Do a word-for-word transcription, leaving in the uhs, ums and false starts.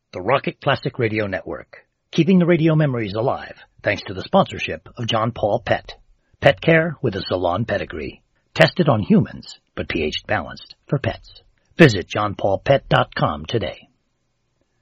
the Rocket Classic Radio Network, keeping the radio memories alive thanks to the sponsorship of John Paul Pet. Pet care with a salon pedigree. Tested on humans, but pH balanced for pets. Visit john paul pet dot com today.